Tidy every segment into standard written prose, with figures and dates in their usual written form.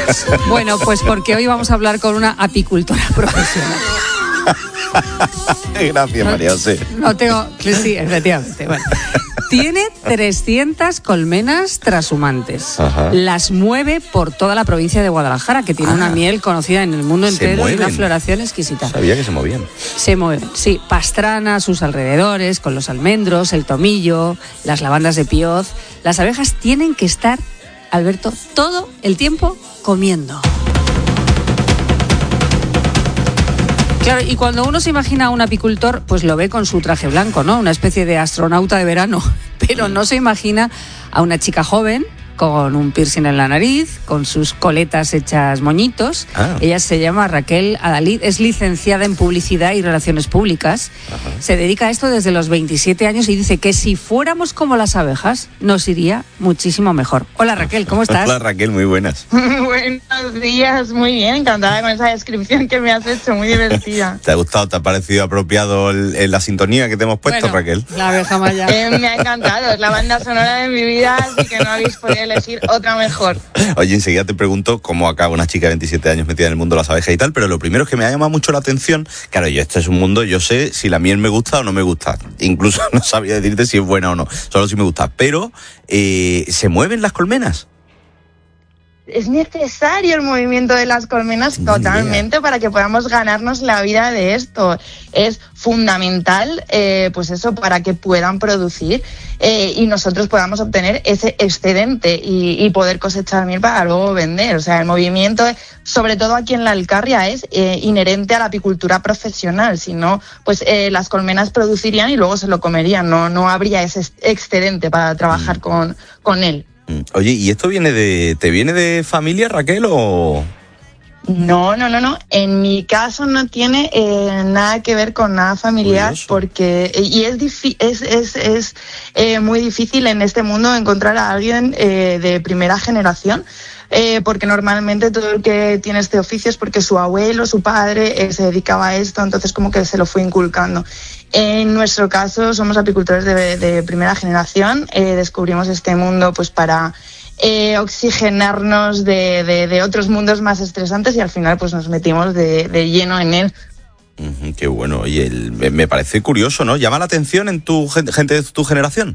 Bueno, pues porque hoy vamos a hablar con una apicultora profesional. Gracias, María José. No tengo... Sí, efectivamente. Bueno. Tiene 300 colmenas trashumantes. Ajá. Las mueve por toda la provincia de Guadalajara, que tiene una miel conocida en el mundo entero y una floración exquisita. Sabía que se movían. Se mueven, sí. Pastrana a sus alrededores, con los almendros, el tomillo, las lavandas de Pioz. Las abejas tienen que estar, Alberto, todo el tiempo comiendo. Claro, y cuando uno se imagina a un apicultor, pues lo ve con su traje blanco, ¿no? Una especie de astronauta de verano. Pero no se imagina a una chica joven con un piercing en la nariz, con sus coletas hechas moñitos. Ella se llama Raquel Adalid, es licenciada en Publicidad y Relaciones Públicas. Ajá. Se dedica a esto desde los 27 años y dice que si fuéramos como las abejas, nos iría muchísimo mejor. Hola Raquel, ¿cómo estás? Hola Raquel, muy buenas. Buenos días, muy bien, encantada con esa descripción que me has hecho, muy divertida. ¿Te ha gustado? ¿Te ha parecido apropiado la sintonía que te hemos puesto, bueno, Raquel? La abeja maya. Me ha encantado, es la banda sonora de mi vida, así que no habéis podido elegir otra mejor. Oye, enseguida te pregunto cómo acaba una chica de 27 años metida en el mundo de las abejas y tal, pero lo primero es que me ha llamado mucho la atención. Claro, este es un mundo, yo sé si la miel me gusta o no me gusta. Incluso no sabía decirte si es buena o no, solo si me gusta. Pero, ¿se mueven las colmenas? Es necesario el movimiento de las colmenas totalmente para que podamos ganarnos la vida de esto. Es fundamental, pues eso, para que puedan producir y nosotros podamos obtener ese excedente y poder cosechar miel para luego vender. O sea, el movimiento, sobre todo aquí en la Alcarria, es inherente a la apicultura profesional. Si no, pues las colmenas producirían y luego se lo comerían. No habría ese excedente para trabajar con él. Oye, ¿y esto te viene de familia, Raquel, o...? No. En mi caso no tiene nada que ver con nada familiar. Curioso. Porque es muy difícil en este mundo encontrar a alguien de primera generación. Porque normalmente todo el que tiene este oficio es porque su abuelo, su padre se dedicaba a esto, entonces como que se lo fue inculcando. En nuestro caso somos apicultores de primera generación, descubrimos este mundo pues para oxigenarnos de otros mundos más estresantes y al final pues nos metimos de lleno en él. Qué bueno, oye, me parece curioso, ¿no? ¿Llama la atención en tu gente de tu generación?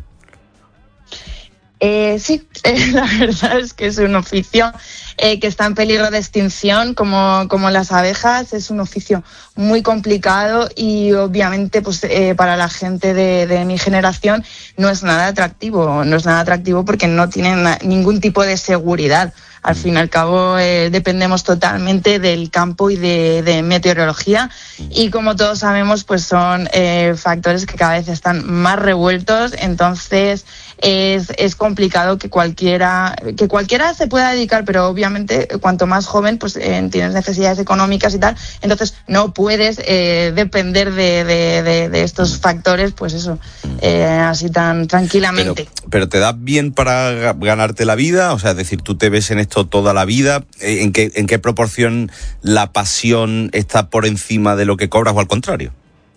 Sí, la verdad es que es un oficio que está en peligro de extinción como las abejas. Es un oficio muy complicado y obviamente pues para la gente de mi generación no es nada atractivo porque no tienen ningún tipo de seguridad. Al fin y al cabo dependemos totalmente del campo y de meteorología y como todos sabemos pues son factores que cada vez están más revueltos, entonces es complicado que cualquiera se pueda dedicar, pero obviamente cuanto más joven pues tienes necesidades económicas y tal, entonces no puedes depender de estos factores pues eso así tan tranquilamente. Pero te da bien para ganarte la vida, o sea, es decir, tú te ves en esto toda la vida, ¿en qué proporción la pasión está por encima de lo que cobras o al contrario?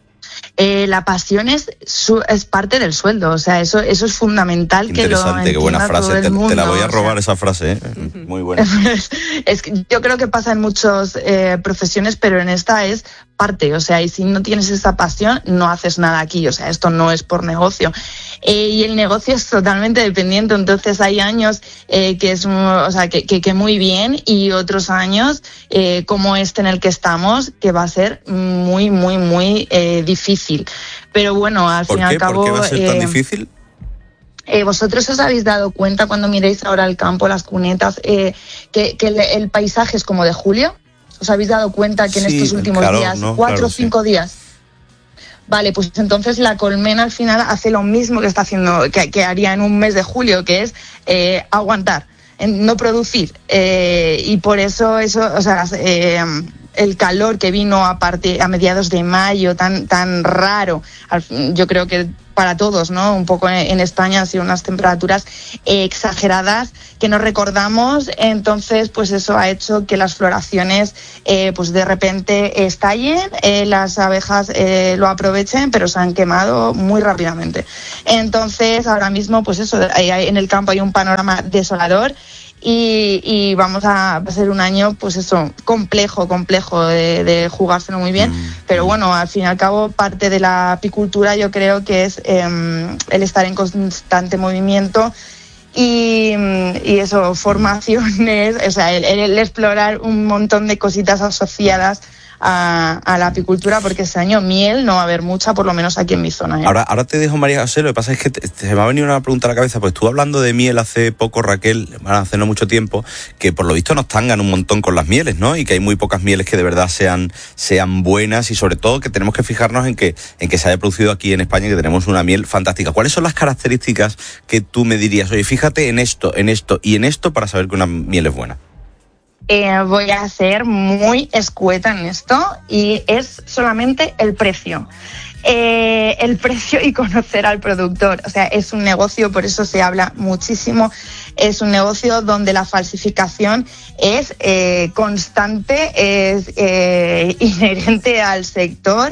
La pasión es parte del sueldo, o sea, eso es fundamental. Interesante, que lo entienda, qué buena frase, todo el mundo, te la voy a robar esa frase, ¿eh? Muy buena. Es que yo creo que pasa en muchas profesiones, pero en esta es parte, o sea, y si no tienes esa pasión, no haces nada aquí, o sea, esto no es por negocio. Y el negocio es totalmente dependiente, entonces hay años que muy bien y otros años como este en el que estamos, que va a ser muy, muy, muy difícil. Pero bueno, al fin y al cabo... ¿Por qué va a ser tan difícil? Vosotros os habéis dado cuenta cuando miréis ahora el campo, las cunetas, que el paisaje es como de julio. ¿Os habéis dado cuenta que en estos últimos días, 4 o 5 días? Vale, pues entonces la colmena al final hace lo mismo que está haciendo, que haría en un mes de julio, que es aguantar, no producir. Y por eso el calor que vino a mediados de mayo, tan raro, yo creo que para todos, ¿no? Un poco en España han sido unas temperaturas exageradas que no recordamos, entonces pues eso ha hecho que las floraciones pues de repente estallen, las abejas lo aprovechen, pero se han quemado muy rápidamente. Entonces ahora mismo pues eso, en el campo hay un panorama desolador y vamos a ser un año, pues eso, complejo de jugárselo muy bien, pero bueno, al fin y al cabo parte de la apicultura yo creo que es el estar en constante movimiento y eso, formaciones, o sea, el explorar un montón de cositas asociadas a la apicultura, porque este año miel no va a haber mucha, por lo menos aquí en mi zona. Ahora te dejo, María José, lo que pasa es que se me ha venido una pregunta a la cabeza, pues estuve hablando de miel hace poco, Raquel, hace no mucho tiempo, que por lo visto nos tangan un montón con las mieles, ¿no? Y que hay muy pocas mieles que de verdad sean buenas, y sobre todo que tenemos que fijarnos en que se haya producido aquí en España y que tenemos una miel fantástica. ¿Cuáles son las características que tú me dirías, oye, fíjate en esto y en esto para saber que una miel es buena? Voy a ser muy escueta en esto y es solamente el precio. El precio y conocer al productor. O sea, es un negocio, por eso se habla muchísimo, es un negocio donde la falsificación es constante, es inherente al sector.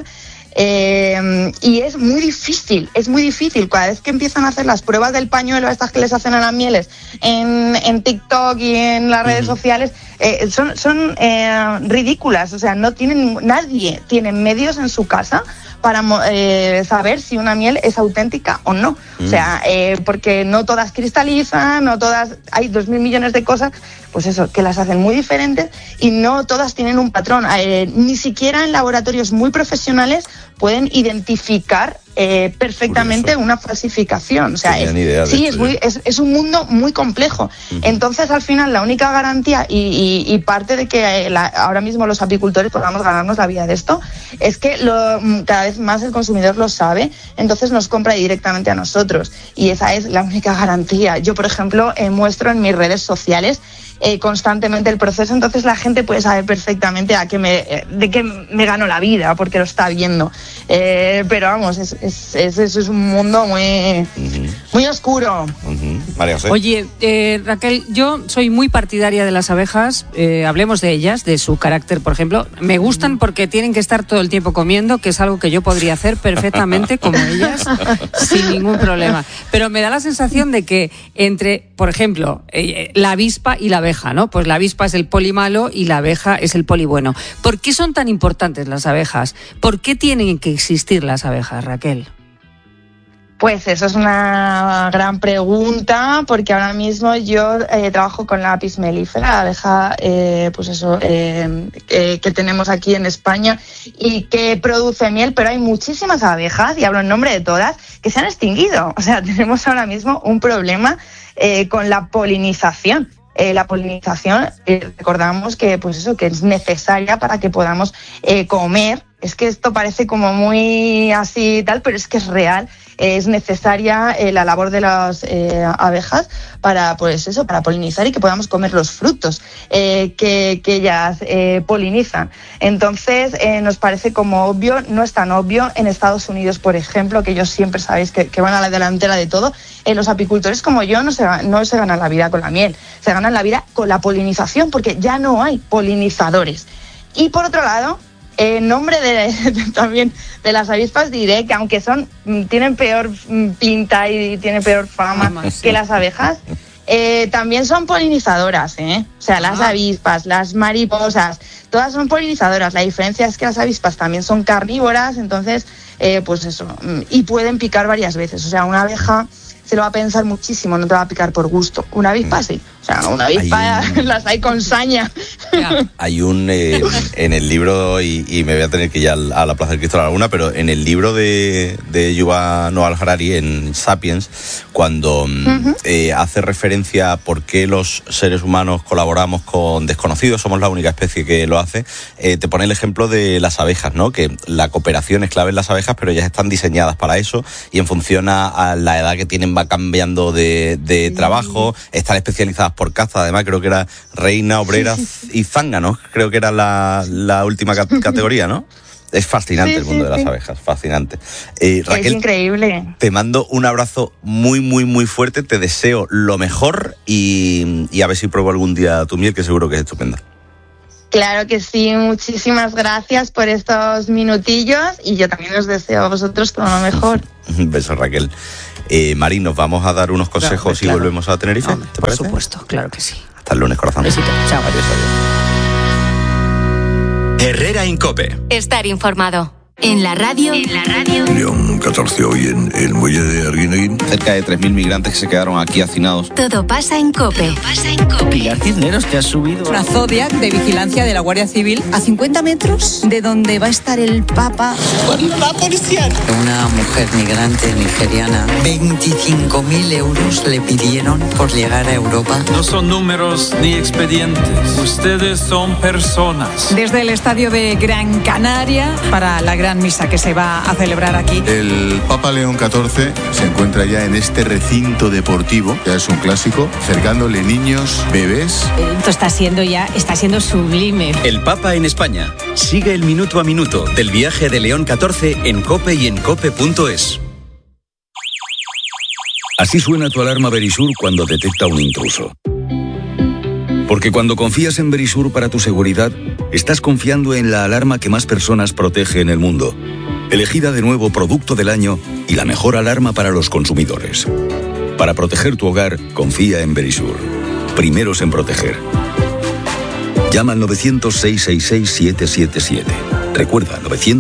Y es muy difícil. Cada vez que empiezan a hacer las pruebas del pañuelo, estas que les hacen a las mieles en TikTok y en las redes sociales, son ridículas. O sea, nadie tiene medios en su casa para saber si una miel es auténtica o no. O sea, porque no todas cristalizan, no todas, hay 2.000 millones de cosas, pues eso, que las hacen muy diferentes y no todas tienen un patrón. Ni siquiera en laboratorios muy profesionales pueden identificar perfectamente Curioso. Una falsificación. O sea, es un mundo muy complejo. Entonces, al final, la única garantía y parte de que ahora mismo los apicultores podamos ganarnos la vida de esto es que cada vez más el consumidor lo sabe, entonces nos compra directamente a nosotros. Y esa es la única garantía. Yo, por ejemplo, muestro en mis redes sociales constantemente el proceso, entonces la gente puede saber perfectamente de qué me gano la vida, porque lo está viendo. Pero vamos, es un mundo muy oscuro. María José. Oye, Raquel, yo soy muy partidaria de las abejas. Hablemos de ellas, de su carácter, por ejemplo. Me gustan porque tienen que estar todo el tiempo comiendo, que es algo que yo podría hacer perfectamente como ellas, sin ningún problema. Pero me da la sensación de que entre, por ejemplo, la avispa y la abeja, ¿no? Pues la avispa es el poli malo y la abeja es el poli bueno. ¿Por qué son tan importantes las abejas? ¿Por qué tienen que existir las abejas, Raquel? Pues eso es una gran pregunta, porque ahora mismo yo trabajo con la Apis mellifera, la abeja que tenemos aquí en España y que produce miel, pero hay muchísimas abejas, y hablo en nombre de todas, que se han extinguido. O sea, tenemos ahora mismo un problema con la polinización. La polinización, recordamos que que es necesaria para que podamos comer. Es que esto parece como muy así y tal, pero es que es real. Es necesaria la labor de las abejas para polinizar y que podamos comer los frutos que ellas polinizan. Entonces, nos parece como obvio, no es tan obvio. En Estados Unidos, por ejemplo, que ellos siempre sabéis que van a la delantera de todo, los apicultores como yo no se ganan la vida con la miel, se ganan la vida con la polinización, porque ya no hay polinizadores. Y por otro lado, en nombre también de las avispas diré que aunque tienen peor pinta y tienen peor fama que las abejas, también son polinizadoras, O sea, las avispas, las mariposas, todas son polinizadoras. La diferencia es que las avispas también son carnívoras, entonces, y pueden picar varias veces. O sea, una abeja se lo va a pensar muchísimo, no te va a picar por gusto. Una avispa sí. O sea, una avispa las hay con saña. Hay en el libro, y me voy a tener que ir a la Plaza del Cristo a la Laguna, pero en el libro de Yuval Noah Harari, en Sapiens, cuando hace referencia a por qué los seres humanos colaboramos con desconocidos, somos la única especie que lo hace, te pone el ejemplo de las abejas, ¿no? Que la cooperación es clave en las abejas, pero ellas están diseñadas para eso, y en función a la edad que tienen va cambiando de trabajo, están especializadas por caza. Además, creo que era reina, obrera y zángano, creo que era la última categoría, ¿no? Es fascinante el mundo de las abejas, fascinante. Raquel, es increíble. Te mando un abrazo muy, muy, muy fuerte, te deseo lo mejor y a ver si pruebo algún día tu miel, que seguro que es estupenda. Claro que sí, muchísimas gracias por estos minutillos y yo también os deseo a vosotros todo lo mejor. Un beso, Raquel. Mari, nos vamos a dar unos consejos y volvemos a Tenerife, ¿te parece? Por supuesto, claro que sí. Hasta el lunes, corazón. Besito. Chao. Adiós, adiós. Herrera en COPE. Estar informado. En la radio. León 14 hoy en el muelle de Arguineguín. Cerca de 3.000 migrantes que se quedaron aquí hacinados. Todo pasa en COPE. Pilar Cisneros, te has subido. Una Zodiac de vigilancia de la Guardia Civil a 50 metros de donde va a estar el Papa. La policía. Una mujer migrante nigeriana, 25.000 euros le pidieron por llegar a Europa. No son números ni expedientes. Ustedes son personas. Desde el estadio de Gran Canaria para la gran misa que se va a celebrar aquí. El Papa León XIV se encuentra ya en este recinto deportivo, ya es un clásico, acercándole niños, bebés. Esto está siendo sublime. El Papa en España. Sigue el minuto a minuto del viaje de León XIV en COPE y en COPE.es. Así suena tu alarma Verisur cuando detecta un intruso. Porque cuando confías en Verisur para tu seguridad, estás confiando en la alarma que más personas protege en el mundo. Elegida de nuevo Producto del Año y la mejor alarma para los consumidores. Para proteger tu hogar, confía en Verisur. Primeros en proteger. Llama al 900-666-777. Recuerda,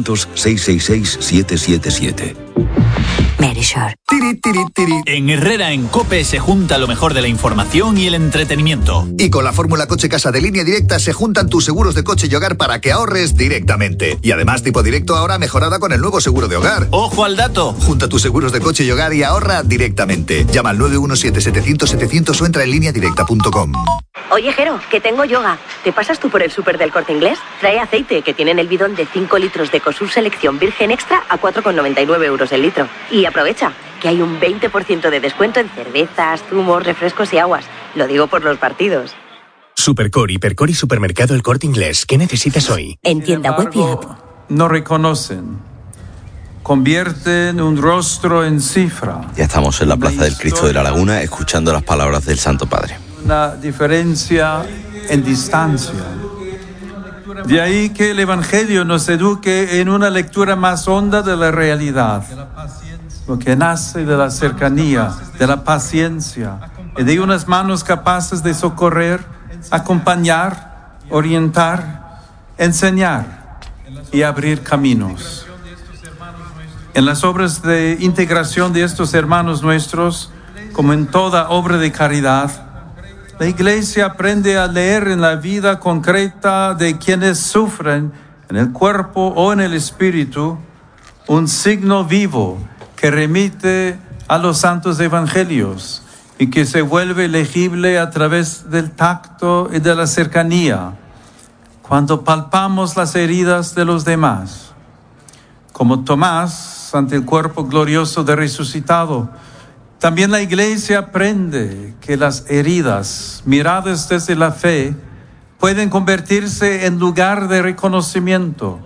900-666-777. Verisur. En Herrera en COPE se junta lo mejor de la información y el entretenimiento. Y con la fórmula Coche Casa de Línea Directa se juntan tus seguros de coche y hogar para que ahorres directamente. Y además tipo directo ahora mejorada con el nuevo seguro de hogar. ¡Ojo al dato! Junta tus seguros de coche y hogar y ahorra directamente. Llama al 917-700-700 o entra en lineadirecta.com. Oye, Jero, que tengo yoga. ¿Te pasas tú por el súper del Corte Inglés? Trae aceite, que tienen el bidón de 5 litros de Ecosur Selección Virgen Extra a 4,99 euros el litro. Y aprovecha, que hay un 20% de descuento en cervezas, zumos, refrescos y aguas. Lo digo por los partidos. Supercore, Hipercore y Supermercado El Corte Inglés. ¿Qué necesitas hoy? En tienda web y app. No reconocen. Convierten un rostro en cifra. Ya estamos en la Plaza del Cristo de la Laguna escuchando las palabras del Santo Padre. Una diferencia en distancia. De ahí que el Evangelio nos eduque en una lectura más honda de la realidad. Lo que nace de la cercanía, de la paciencia, y de unas manos capaces de socorrer, acompañar, orientar, enseñar y abrir caminos. En las obras de integración de estos hermanos nuestros, como en toda obra de caridad, la Iglesia aprende a leer en la vida concreta de quienes sufren en el cuerpo o en el espíritu un signo vivo que remite a los santos evangelios y que se vuelve legible a través del tacto y de la cercanía, cuando palpamos las heridas de los demás. Como Tomás ante el cuerpo glorioso del resucitado, también la Iglesia aprende que las heridas, miradas desde la fe, pueden convertirse en lugar de reconocimiento.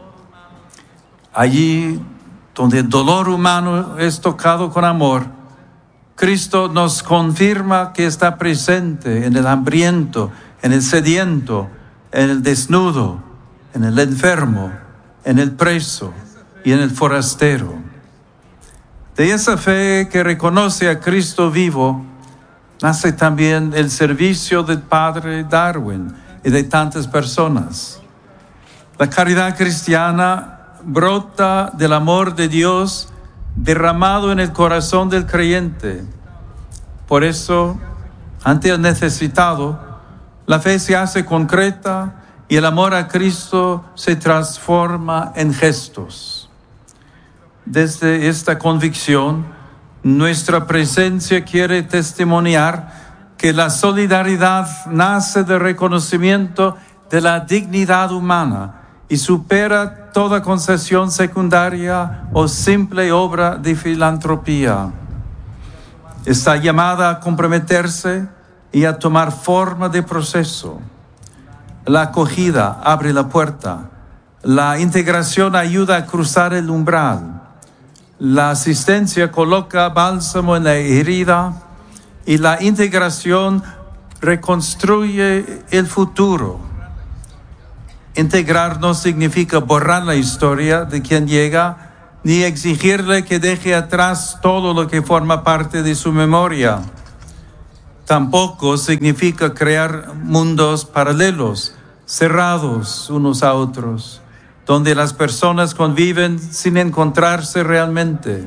Allí donde el dolor humano es tocado con amor, Cristo nos confirma que está presente en el hambriento, en el sediento, en el desnudo, en el enfermo, en el preso y en el forastero. De esa fe que reconoce a Cristo vivo, nace también el servicio del Padre Darwin y de tantas personas. La caridad cristiana brota del amor de Dios derramado en el corazón del creyente. Por eso, ante el necesitado, la fe se hace concreta y el amor a Cristo se transforma en gestos. Desde esta convicción, nuestra presencia quiere testimoniar que la solidaridad nace del reconocimiento de la dignidad humana y supera toda concesión secundaria o simple obra de filantropía. Está llamada a comprometerse y a tomar forma de proceso. La acogida abre la puerta, la integración ayuda a cruzar el umbral. La asistencia coloca bálsamo en la herida y la integración reconstruye el futuro. Integrar no significa borrar la historia de quien llega, ni exigirle que deje atrás todo lo que forma parte de su memoria. Tampoco significa crear mundos paralelos, cerrados unos a otros, donde las personas conviven sin encontrarse realmente.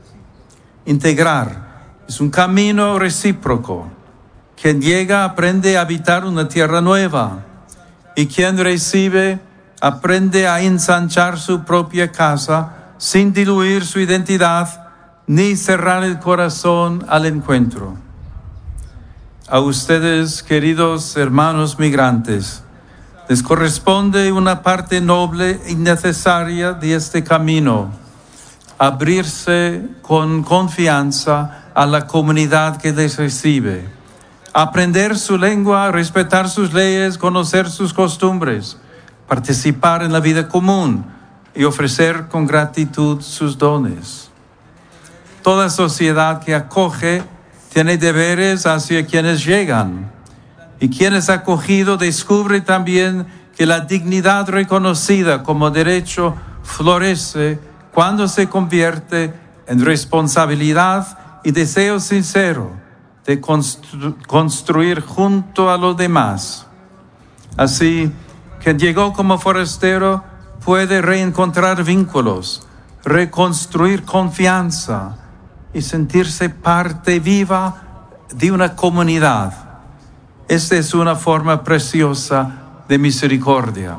Integrar es un camino recíproco. Quien llega aprende a habitar una tierra nueva, y quien recibe aprende a ensanchar su propia casa sin diluir su identidad ni cerrar el corazón al encuentro. A ustedes, queridos hermanos migrantes, les corresponde una parte noble y necesaria de este camino: abrirse con confianza a la comunidad que les recibe, aprender su lengua, respetar sus leyes, conocer sus costumbres, participar en la vida común y ofrecer con gratitud sus dones. Toda sociedad que acoge tiene deberes hacia quienes llegan, y quienes acogido descubre también que la dignidad reconocida como derecho florece cuando se convierte en responsabilidad y deseo sincero de construir junto a los demás. Así, quien llegó como forastero puede reencontrar vínculos, reconstruir confianza y sentirse parte viva de una comunidad. Esta es una forma preciosa de misericordia.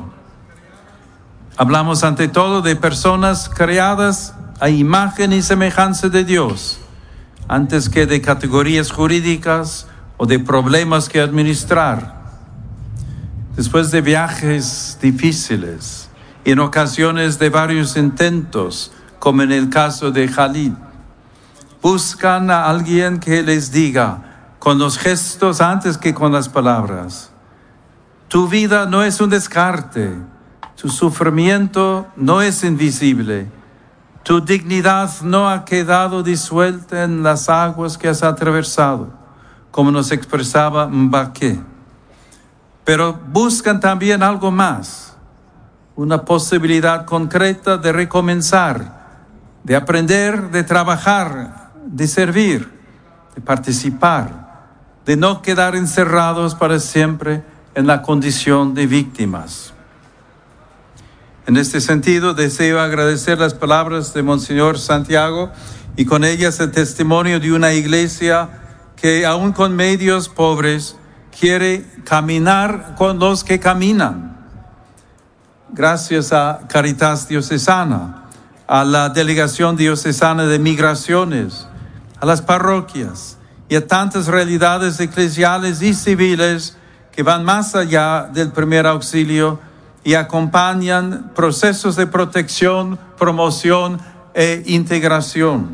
Hablamos ante todo de personas creadas a imagen y semejanza de Dios, antes que de categorías jurídicas o de problemas que administrar. Después de viajes difíciles y en ocasiones de varios intentos, como en el caso de Khalid, buscan a alguien que les diga, con los gestos antes que con las palabras: tu vida no es un descarte, tu sufrimiento no es invisible, tu dignidad no ha quedado disuelta en las aguas que has atravesado, como nos expresaba Mbaké. Pero buscan también algo más, una posibilidad concreta de recomenzar, de aprender, de trabajar, de servir, de participar, de no quedar encerrados para siempre en la condición de víctimas. En este sentido, deseo agradecer las palabras de Monseñor Santiago y con ellas el testimonio de una iglesia que, aun con medios pobres, quiere caminar con los que caminan. Gracias a Caritas Diocesana, a la Delegación Diocesana de Migraciones, a las parroquias y a tantas realidades eclesiales y civiles que van más allá del primer auxilio y acompañan procesos de protección, promoción e integración.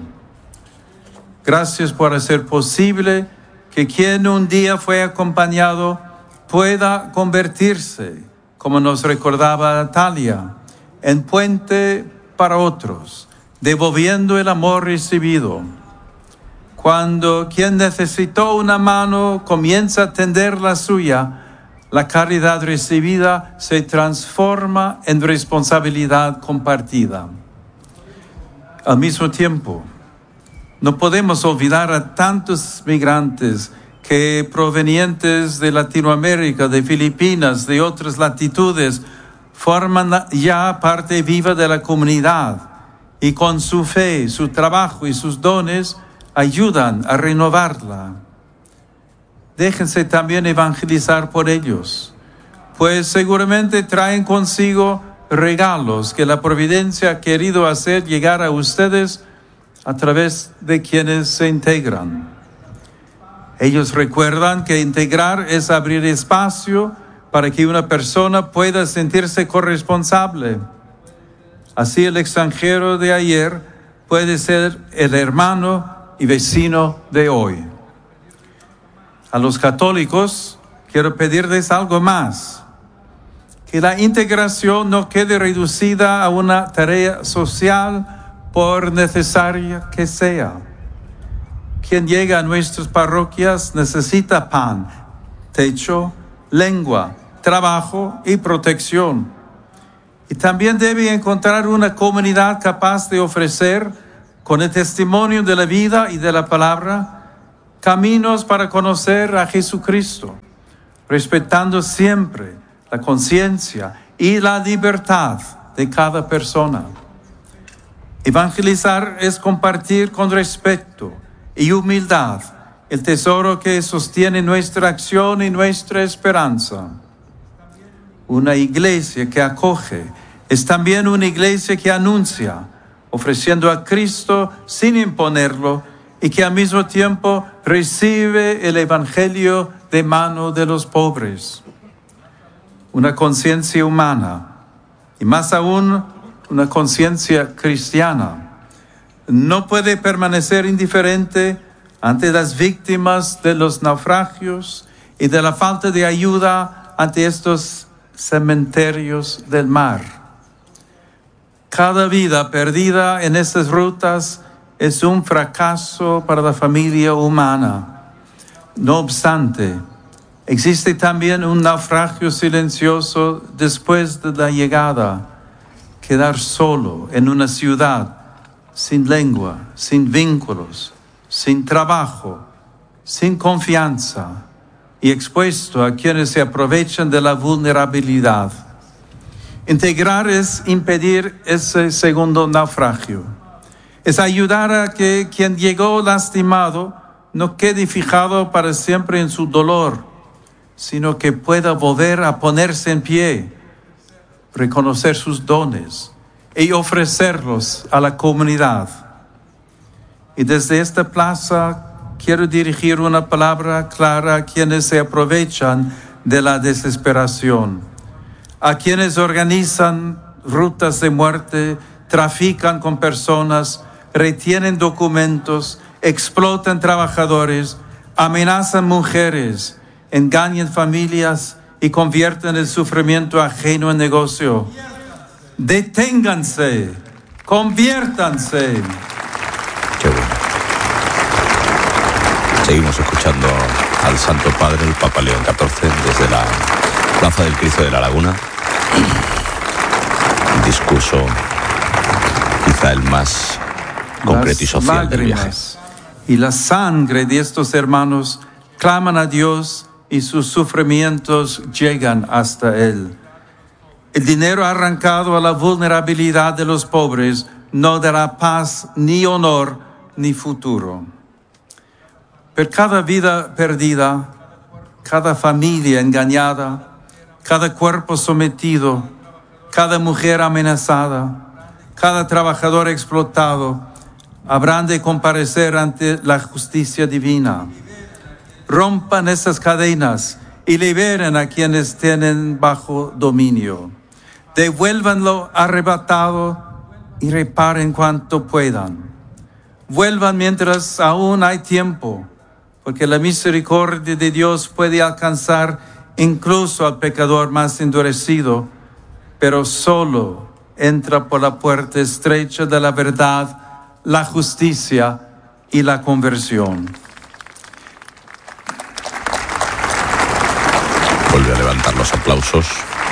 Gracias por hacer posible que quien un día fue acompañado pueda convertirse, como nos recordaba Natalia, en puente para otros, devolviendo el amor recibido. Cuando quien necesitó una mano comienza a tender la suya, la caridad recibida se transforma en responsabilidad compartida. Al mismo tiempo, no podemos olvidar a tantos migrantes que, provenientes de Latinoamérica, de Filipinas, de otras latitudes, forman ya parte viva de la comunidad y con su fe, su trabajo y sus dones ayudan a renovarla. Déjense también evangelizar por ellos, pues seguramente traen consigo regalos que la providencia ha querido hacer llegar a ustedes a través de quienes se integran. Ellos recuerdan que integrar es abrir espacio para que una persona pueda sentirse corresponsable. Así el extranjero de ayer puede ser el hermano y vecino de hoy. A los católicos quiero pedirles algo más: que la integración no quede reducida a una tarea social por necesaria que sea. Quien llega a nuestras parroquias necesita pan, techo, lengua, trabajo y protección. Y también debe encontrar una comunidad capaz de ofrecer, con el testimonio de la vida y de la palabra, caminos para conocer a Jesucristo, respetando siempre la conciencia y la libertad de cada persona. Evangelizar es compartir con respeto y humildad el tesoro que sostiene nuestra acción y nuestra esperanza. Una iglesia que acoge es también una iglesia que anuncia, ofreciendo a Cristo sin imponerlo y que al mismo tiempo recibe el Evangelio de mano de los pobres. Una conciencia humana y más aún una conciencia cristiana no puede permanecer indiferente ante las víctimas de los naufragios y de la falta de ayuda ante estos cementerios del mar. Cada vida perdida en estas rutas es un fracaso para la familia humana. No obstante, existe también un naufragio silencioso después de la llegada. Quedar solo en una ciudad, sin lengua, sin vínculos, sin trabajo, sin confianza y expuesto a quienes se aprovechan de la vulnerabilidad. Integrar es impedir ese segundo naufragio. Es ayudar a que quien llegó lastimado no quede fijado para siempre en su dolor, sino que pueda volver a ponerse en pie, reconocer sus dones y ofrecerlos a la comunidad. Y desde esta plaza quiero dirigir una palabra clara a quienes se aprovechan de la desesperación, a quienes organizan rutas de muerte, trafican con personas, retienen documentos, explotan trabajadores, amenazan mujeres, engañan familias y convierten el sufrimiento ajeno en negocio. Deténganse, conviértanse. Qué bueno. Seguimos escuchando al Santo Padre, el Papa León XIV, desde la Plaza del Cristo de la Laguna. Un discurso quizá el más concreto y social del viaje. Y la sangre de estos hermanos claman a Dios y sus sufrimientos llegan hasta Él. El dinero arrancado a la vulnerabilidad de los pobres no dará paz, ni honor, ni futuro. Pero cada vida perdida, cada familia engañada, cada cuerpo sometido, cada mujer amenazada, cada trabajador explotado, habrán de comparecer ante la justicia divina. Rompan esas cadenas y liberen a quienes tienen bajo dominio. Devuelvan lo arrebatado y reparen cuanto puedan. Vuelvan mientras aún hay tiempo, porque la misericordia de Dios puede alcanzar incluso al pecador más endurecido, pero solo entra por la puerta estrecha de la verdad, la justicia y la conversión. Vuelve a levantar los aplausos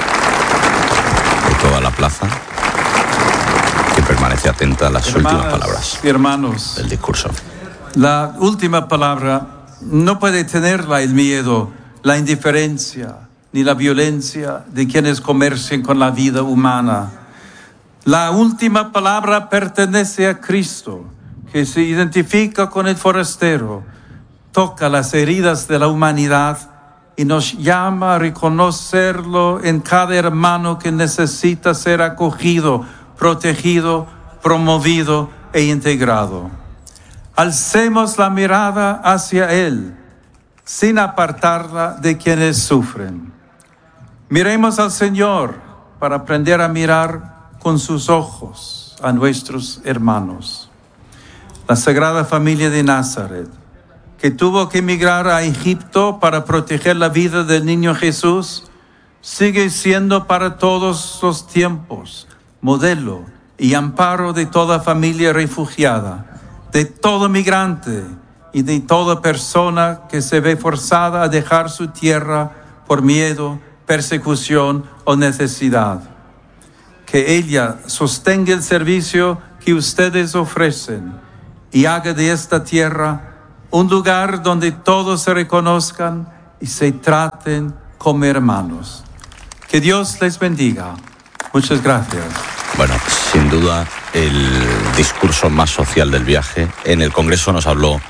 de toda la plaza, que permanece atenta a las últimas palabras y hermanos del discurso. La última palabra no puede tenerla el miedo, la indiferencia ni la violencia de quienes comercian con la vida humana. La última palabra pertenece a Cristo, que se identifica con el forastero, toca las heridas de la humanidad y nos llama a reconocerlo en cada hermano que necesita ser acogido, protegido, promovido e integrado. Alcemos la mirada hacia Él, sin apartarla de quienes sufren. Miremos al Señor para aprender a mirar con sus ojos a nuestros hermanos. La Sagrada Familia de Nazaret, que tuvo que emigrar a Egipto para proteger la vida del niño Jesús, sigue siendo para todos los tiempos modelo y amparo de toda familia refugiada, de todo migrante y de toda persona que se ve forzada a dejar su tierra por miedo, persecución o necesidad. Que ella sostenga el servicio que ustedes ofrecen y haga de esta tierra un lugar donde todos se reconozcan y se traten como hermanos. Que Dios les bendiga. Muchas gracias. Bueno, sin duda el discurso más social del viaje. En el Congreso nos habló,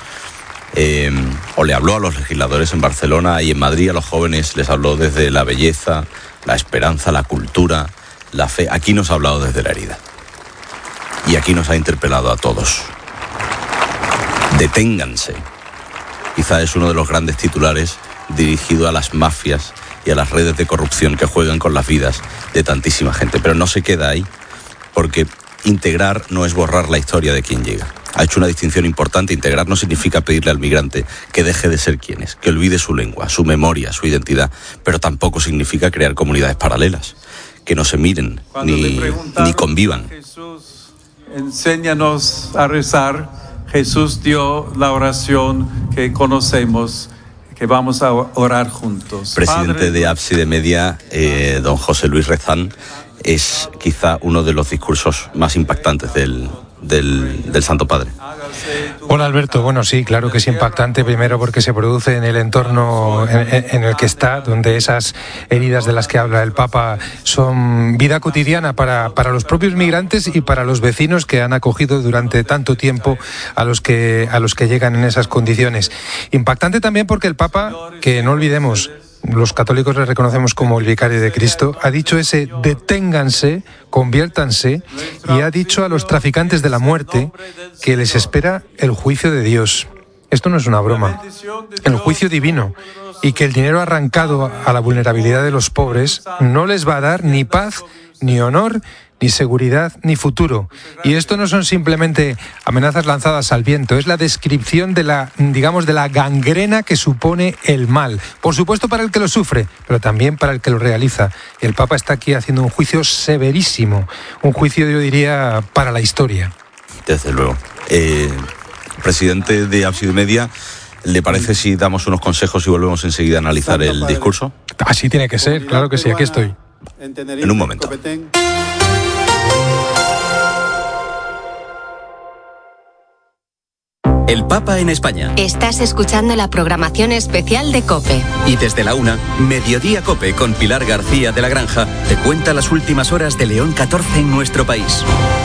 o le habló a los legisladores en Barcelona y en Madrid a los jóvenes, les habló desde la belleza, la esperanza, la cultura, la fe. Aquí nos ha hablado desde la herida. Y aquí nos ha interpelado a todos. Deténganse. Quizá es uno de los grandes titulares dirigido a las mafias y a las redes de corrupción que juegan con las vidas de tantísima gente. Pero no se queda ahí, porque integrar no es borrar la historia de quien llega. Ha hecho una distinción importante. Integrar no significa pedirle al migrante que deje de ser quien es, que olvide su lengua, su memoria, su identidad, pero tampoco significa crear comunidades paralelas, que no se miren ni convivan. Jesús, enséñanos a rezar. Jesús dio la oración que conocemos, que vamos a orar juntos. Presidente de Ábside Media, don José Luis Rezán, es quizá uno de los discursos más impactantes del Santo Padre. Hola Alberto, bueno sí, claro que es impactante, primero porque se produce en el entorno en el que está, donde esas heridas de las que habla el Papa son vida cotidiana para los propios migrantes y para los vecinos que han acogido durante tanto tiempo a los que llegan en esas condiciones. Impactante también porque el Papa, que no olvidemos, los católicos le reconocemos como el vicario de Cristo, ha dicho ese deténganse, conviértanse, y ha dicho a los traficantes de la muerte que les espera el juicio de Dios. Esto no es una broma, el juicio divino, y que el dinero arrancado a la vulnerabilidad de los pobres no les va a dar ni paz, ni honor, ni seguridad, ni futuro. Y esto no son simplemente amenazas lanzadas al viento, es la descripción de la gangrena que supone el mal. Por supuesto para el que lo sufre, pero también para el que lo realiza. El Papa está aquí haciendo un juicio severísimo, un juicio, yo diría, para la historia. Desde luego. Presidente de Ábside Media, ¿le parece si damos unos consejos y volvemos enseguida a analizar el discurso? Así tiene que ser, claro que sí, aquí estoy. En un momento. El Papa en España. Estás escuchando la programación especial de COPE. Y desde la 1, Mediodía COPE con Pilar García de la Granja te cuenta las últimas horas de León 14 en nuestro país.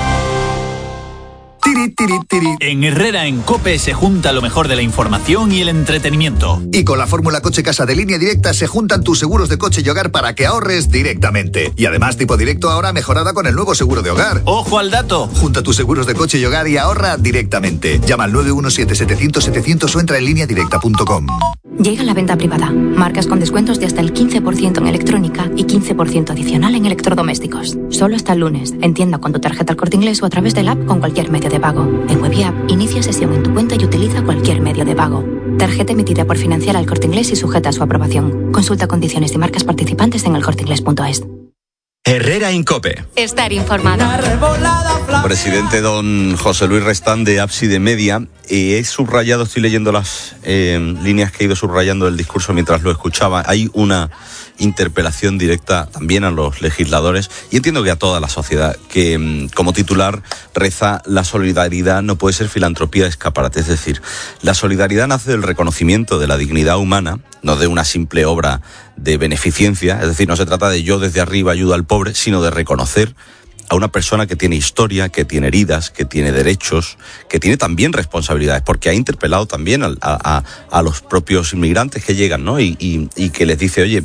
En Herrera en COPE se junta lo mejor de la información y el entretenimiento. Y con la fórmula Coche Casa de Línea Directa se juntan tus seguros de coche y hogar para que ahorres directamente. Y además Tipo Directo ahora mejorada con el nuevo seguro de hogar. ¡Ojo al dato! Junta tus seguros de coche y hogar y ahorra directamente. Llama al 917-700-700 o entra en lineadirecta.com. Llega la venta privada. Marcas con descuentos de hasta el 15% en electrónica y 15% adicional en electrodomésticos. Solo hasta el lunes. En tienda con tu tarjeta El Corte Inglés o a través del app con cualquier medio de pago. En web y app, inicia sesión en tu cuenta y utiliza cualquier medio de pago. Tarjeta emitida por Financiera El Corte Inglés y sujeta a su aprobación. Consulta condiciones y marcas participantes en elcorteinglés.es. Herrera en COPE. Estar informado. Presidente don José Luis Rezán de Ábside Media. He subrayado, estoy leyendo las líneas que he ido subrayando del discurso mientras lo escuchaba. Hay una interpelación directa también a los legisladores y entiendo que a toda la sociedad, que como titular reza: la solidaridad no puede ser filantropía de escaparate. Es decir, la solidaridad nace del reconocimiento de la dignidad humana, no de una simple obra de beneficencia. Es decir, no se trata de yo desde arriba ayudo al pobre, sino de reconocer a una persona que tiene historia, que tiene heridas, que tiene derechos, que tiene también responsabilidades, porque ha interpelado también a los propios inmigrantes que llegan, ¿no? Y que les dice, oye,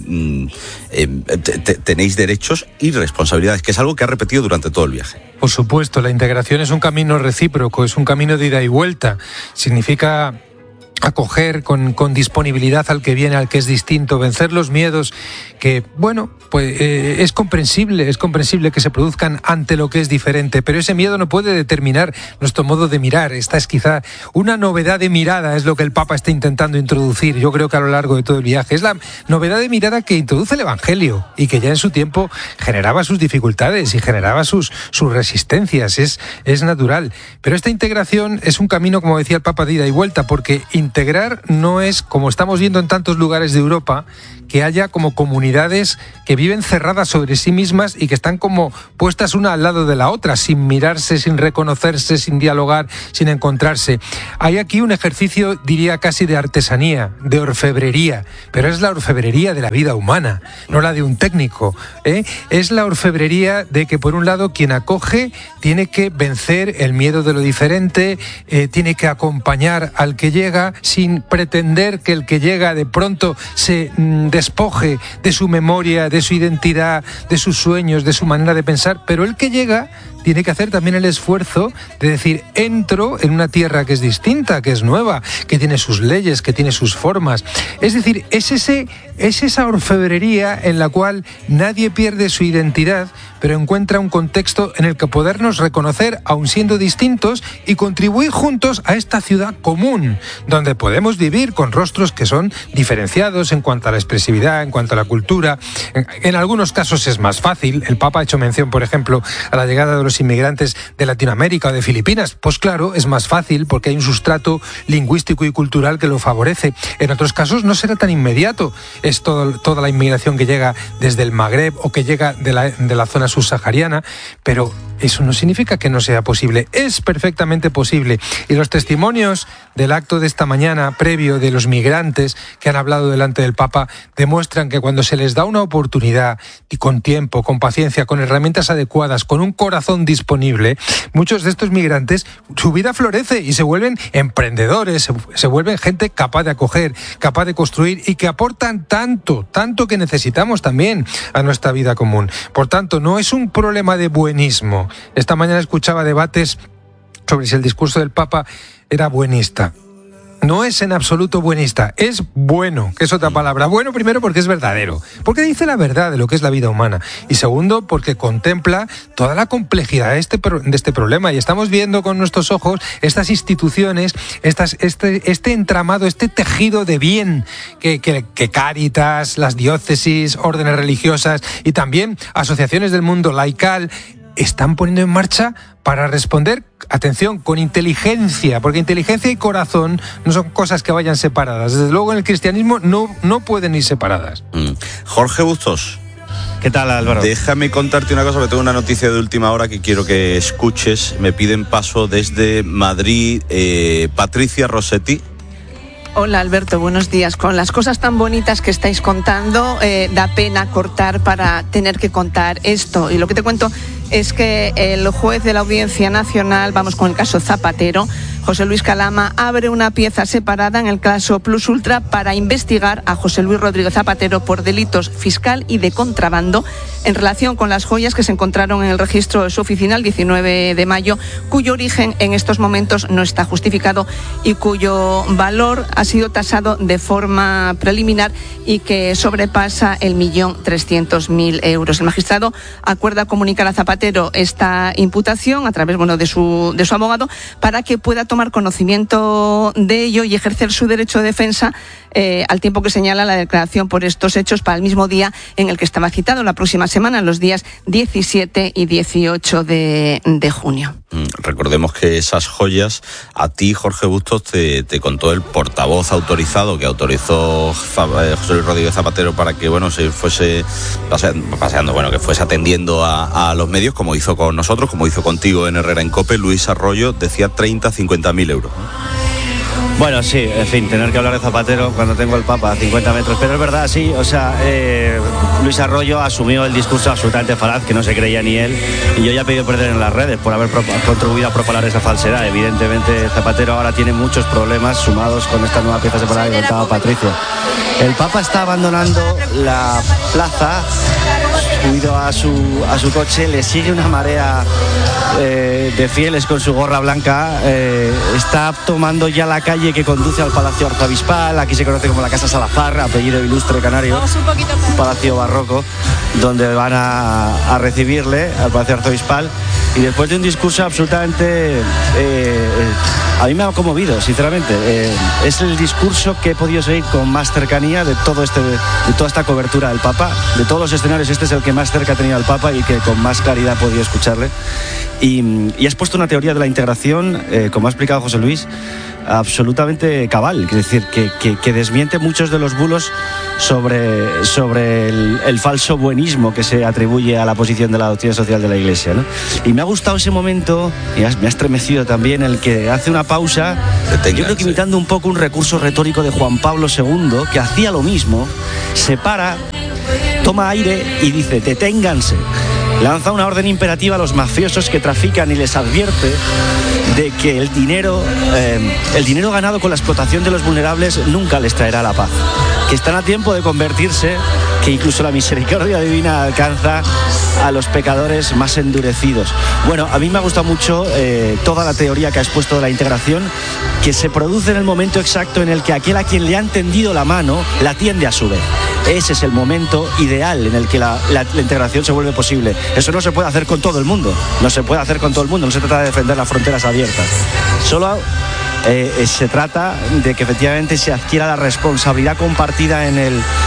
tenéis derechos y responsabilidades, que es algo que ha repetido durante todo el viaje. Por supuesto, la integración es un camino recíproco, es un camino de ida y vuelta. Significa acoger con disponibilidad al que viene, al que es distinto, vencer los miedos que, bueno, pues es comprensible que se produzcan ante lo que es diferente, pero ese miedo no puede determinar nuestro modo de mirar. Esta es quizá una novedad de mirada, es lo que el Papa está intentando introducir, yo creo que a lo largo de todo el viaje. Es la novedad de mirada que introduce el Evangelio y que ya en su tiempo generaba sus dificultades y generaba sus resistencias, es natural. Pero esta integración es un camino, como decía el Papa, de ida y vuelta, porque integrar no es, como estamos viendo en tantos lugares de Europa, que haya como comunidades comunidades que viven cerradas sobre sí mismas y que están como puestas una al lado de la otra, sin mirarse, sin reconocerse, sin dialogar, sin encontrarse. Hay aquí un ejercicio, diría casi de artesanía, de orfebrería, pero es la orfebrería de la vida humana, no la de un técnico, ¿eh? Es la orfebrería de que, por un lado, quien acoge tiene que vencer el miedo de lo diferente, tiene que acompañar al que llega sin pretender que el que llega de pronto se despoje de su memoria, de su identidad, de sus sueños, de su manera de pensar, pero el que llega tiene que hacer también el esfuerzo de decir, entro en una tierra que es distinta, que es nueva, que tiene sus leyes, que tiene sus formas. Es decir, es esa orfebrería en la cual nadie pierde su identidad, pero encuentra un contexto en el que podernos reconocer, aun siendo distintos, y contribuir juntos a esta ciudad común, donde podemos vivir con rostros que son diferenciados en cuanto a la expresividad, en cuanto a la cultura. En algunos casos es más fácil. El Papa ha hecho mención, por ejemplo, a la llegada de los inmigrantes de Latinoamérica o de Filipinas. Pues claro, es más fácil porque hay un sustrato lingüístico y cultural que lo favorece. En otros casos no será tan inmediato. Es toda la inmigración que llega desde el Magreb o que llega de la zona subsahariana, pero eso no significa que no sea posible. Es perfectamente posible. Y los testimonios del acto de esta mañana, previo, de los migrantes que han hablado delante del Papa, demuestran que cuando se les da una oportunidad, y con tiempo, con paciencia, con herramientas adecuadas, con un corazón disponible, muchos de estos migrantes, su vida florece y se vuelven emprendedores, se vuelven gente capaz de acoger, capaz de construir y que aportan tanto que necesitamos también a nuestra vida común. Por tanto, no es un problema de buenismo. Esta mañana escuchaba debates sobre si el discurso del Papa era buenista. No es en absoluto buenista, es bueno, que es otra palabra. Bueno, primero porque es verdadero, porque dice la verdad de lo que es la vida humana. Y segundo, porque contempla toda la complejidad de este problema. Y estamos viendo con nuestros ojos estas instituciones, este entramado, este tejido de bien que Cáritas, las diócesis, órdenes religiosas y también asociaciones del mundo laical están poniendo en marcha para responder, atención, con inteligencia, porque inteligencia y corazón no son cosas que vayan separadas. Desde luego en el cristianismo no pueden ir separadas. Jorge Bustos. ¿Qué tal, Álvaro? Déjame contarte una cosa, porque tengo una noticia de última hora que quiero que escuches. Me piden paso desde Madrid Patricia Rossetti. Hola, Alberto, buenos días. Con las cosas tan bonitas que estáis contando, da pena cortar para tener que contar esto. Y lo que te cuento es que el juez de la Audiencia Nacional, vamos con el caso Zapatero, José Luis Calama, abre una pieza separada en el caso Plus Ultra para investigar a José Luis Rodríguez Zapatero por delitos fiscal y de contrabando en relación con las joyas que se encontraron en el registro de su oficina el 19 de mayo, cuyo origen en estos momentos no está justificado y cuyo valor ha sido tasado de forma preliminar y que sobrepasa el 1.300.000 euros. El magistrado acuerda comunicar a Zapatero esta imputación a través de su abogado para que pueda tomar conocimiento de ello y ejercer su derecho de defensa al tiempo que señala la declaración por estos hechos para el mismo día en el que estaba citado, la próxima semana, los días 17 y 18 de junio. Recordemos que esas joyas a ti, Jorge Bustos, te contó el portavoz autorizado que autorizó José Luis Rodríguez Zapatero para que se fuese paseando, que fuese atendiendo a los medios, como hizo con nosotros, como hizo contigo en Herrera en COPE. Luis Arroyo decía 30-50.000 euros. Bueno, sí, en fin, tener que hablar de Zapatero cuando tengo el Papa a 50 metros, pero es verdad, sí, Luis Arroyo asumió el discurso absolutamente falaz, que no se creía ni él, y yo ya he pedido perder en las redes por haber contribuido a propalar esa falsedad. Evidentemente, Zapatero ahora tiene muchos problemas sumados con esta nueva pieza separada que contaba Patricio. El Papa está abandonando la plaza, subido a su coche, le sigue una marea de fieles con su gorra blanca, está tomando ya la calle que conduce al Palacio Arzobispal. Aquí se conoce como la Casa Salazar, apellido ilustre canario, un palacio barroco donde van a recibirle al Palacio Arzobispal, y después de un discurso absolutamente a mí me ha conmovido, sinceramente. Es el discurso que he podido seguir con más cercanía de toda esta cobertura del Papa, de todos los escenarios. Este es el que más cerca tenía al Papa y que con más claridad he podido escucharle. Y has puesto una teoría de la integración, como ha explicado José Luis, absolutamente cabal, es decir, que desmiente muchos de los bulos sobre el falso buenismo que se atribuye a la posición de la doctrina social de la Iglesia, ¿no? Y me ha gustado ese momento, y me ha estremecido también, el que hace una pausa, yo creo que imitando un poco un recurso retórico de Juan Pablo II, que hacía lo mismo, se para, toma aire y dice: deténganse. Lanza una orden imperativa a los mafiosos que trafican y les advierte de que el dinero ganado con la explotación de los vulnerables nunca les traerá la paz, que están a tiempo de convertirse, que incluso la misericordia divina alcanza a los pecadores más endurecidos. Bueno, a mí me ha gustado mucho toda la teoría que ha expuesto de la integración, que se produce en el momento exacto en el que aquel a quien le han tendido la mano la tiende a su vez. Ese es el momento ideal en el que la integración se vuelve posible. Eso no se puede hacer con todo el mundo, no se trata de defender las fronteras abiertas. Solo se trata de que efectivamente se adquiera la responsabilidad compartida en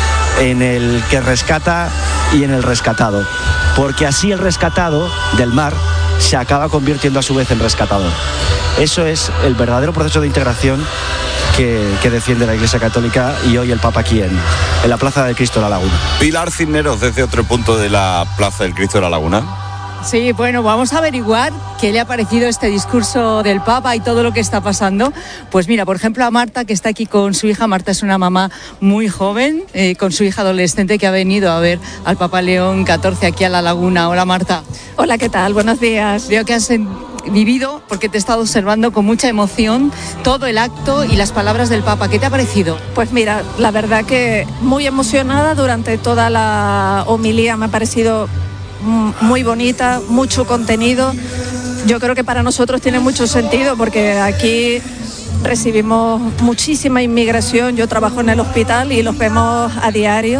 el que rescata y en el rescatado, porque así el rescatado del mar se acaba convirtiendo a su vez en rescatador. Eso es el verdadero proceso de integración que defiende la Iglesia Católica y hoy el Papa aquí en la Plaza del Cristo de la Laguna. Pilar Cisneros, desde otro punto de la Plaza del Cristo de la Laguna. Sí, bueno, vamos a averiguar qué le ha parecido este discurso del Papa y todo lo que está pasando. Pues mira, por ejemplo, a Marta, que está aquí con su hija. Marta es una mamá muy joven, con su hija adolescente, que ha venido a ver al Papa León XIV aquí a la Laguna. Hola, Marta. Hola, ¿qué tal? Buenos días. Veo que has vivido, porque te he estado observando con mucha emoción, todo el acto y las palabras del Papa. ¿Qué te ha parecido? Pues mira, la verdad que muy emocionada durante toda la homilía. Me ha parecido muy bonita, mucho contenido. Yo creo que para nosotros tiene mucho sentido, porque aquí recibimos muchísima inmigración. Yo trabajo en el hospital y los vemos a diario.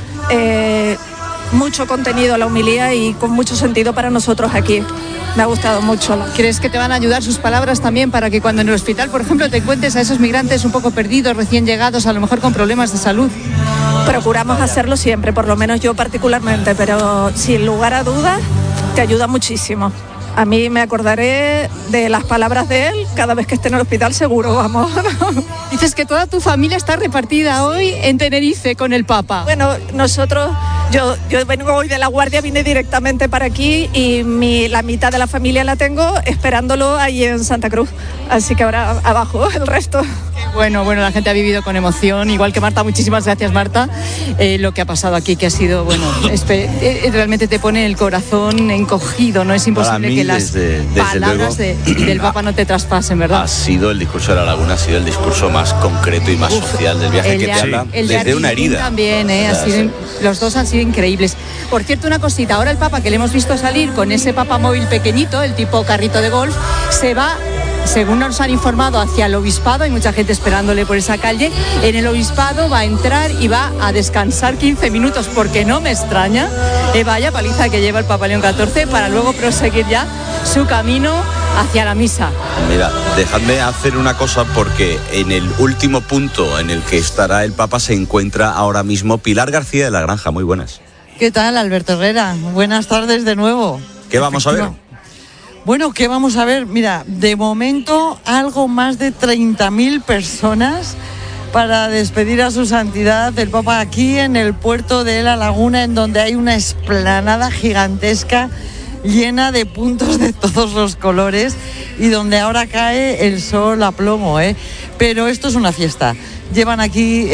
Mucho contenido la homilía y con mucho sentido para nosotros aquí. Me ha gustado mucho. ¿Crees que te van a ayudar sus palabras también para que cuando en el hospital, por ejemplo, te encuentres a esos migrantes un poco perdidos, recién llegados, a lo mejor con problemas de salud? Procuramos hacerlo siempre, por lo menos yo particularmente, pero sin lugar a dudas te ayuda muchísimo. A mí me acordaré de las palabras de él cada vez que esté en el hospital, seguro, vamos. Dices que toda tu familia está repartida hoy en Tenerife con el Papa. Bueno, nosotros, yo vengo hoy de La Guardia, vine directamente para aquí y la mitad de la familia la tengo esperándolo ahí en Santa Cruz. Así que ahora abajo el resto. Bueno, la gente ha vivido con emoción, igual que Marta. Muchísimas gracias, Marta. Lo que ha pasado aquí, que ha sido, realmente te pone el corazón encogido, ¿no? Es imposible que las palabras del Papa no te traspasen, ¿verdad? Ha sido el discurso de la Laguna, ha sido el discurso más concreto y más social del viaje, que te habla desde una herida. También, los dos han sido increíbles. Por cierto, una cosita, ahora el Papa, que le hemos visto salir con ese Papa móvil pequeñito, el tipo carrito de golf, se va, según nos han informado, hacia el obispado. Hay mucha gente esperándole por esa calle. En el obispado va a entrar y va a descansar 15 minutos, porque no me extraña, vaya paliza que lleva el Papa León XIV, para luego proseguir ya su camino hacia la misa. Mira, dejadme hacer una cosa, porque en el último punto en el que estará el Papa se encuentra ahora mismo Pilar García de la Granja. Muy buenas. ¿Qué tal, Alberto Herrera? Buenas tardes de nuevo. ¿Qué vamos a ver? Bueno, ¿qué vamos a ver? Mira, de momento algo más de 30.000 personas para despedir a su santidad el Papa aquí en el puerto de La Laguna, en donde hay una explanada gigantesca llena de puntos de todos los colores y donde ahora cae el sol a plomo, Pero esto es una fiesta. Llevan aquí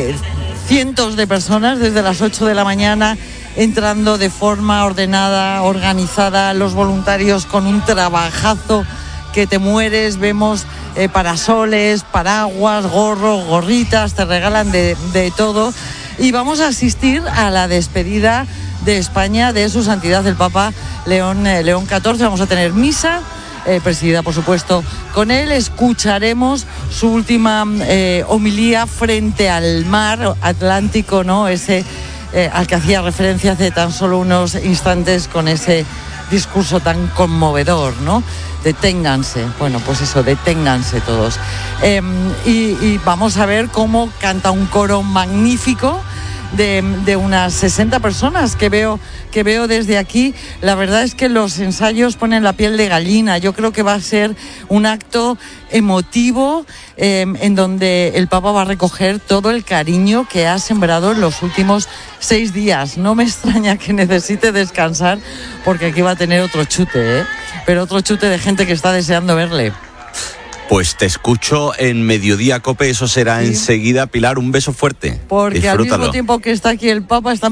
cientos de personas desde las 8 de la mañana entrando de forma ordenada, organizada, los voluntarios con un trabajazo que te mueres. Vemos parasoles, paraguas, gorros, gorritas, te regalan de todo. Y vamos a asistir a la despedida de España de su santidad el Papa León XIV. Vamos a tener misa, presidida por supuesto con él. Escucharemos su última homilía frente al mar Atlántico, ¿no? Ese al que hacía referencia hace tan solo unos instantes con ese discurso tan conmovedor, ¿no? Deténganse, bueno, pues eso, deténganse todos. Y vamos a ver cómo canta un coro magnífico de unas 60 personas que veo desde aquí. La verdad es que los ensayos ponen la piel de gallina. Yo creo que va a ser un acto emotivo en donde el Papa va a recoger todo el cariño que ha sembrado en los últimos 6 días. No me extraña que necesite descansar, porque aquí va a tener otro chute, pero otro chute de gente que está deseando verle. Pues te escucho en Mediodía Cope, eso será enseguida. Pilar, un beso fuerte. Porque Disfrútalo. al mismo tiempo que está aquí el Papa, están